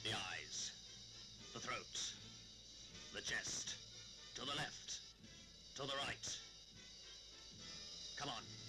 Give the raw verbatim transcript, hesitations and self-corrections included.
The eyes, the throat, the chest, to the left, to the right. Come on.